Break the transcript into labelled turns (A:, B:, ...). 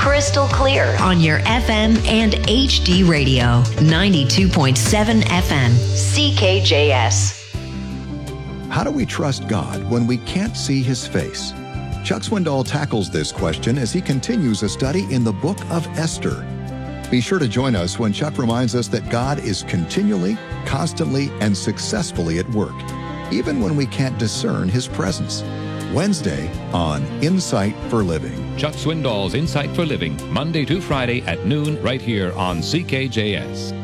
A: crystal clear on your FM and HD radio. 92.7 FM, CKJS.
B: How do we trust God when we can't see His face? Chuck Swindoll tackles this question as he continues a study in the book of Esther. Be sure to join us when Chuck reminds us that God is continually, constantly, and successfully at work, even when we can't discern His presence. Wednesday on Insight for Living.
C: Chuck Swindoll's Insight for Living, Monday to Friday at noon, right here on CKJS.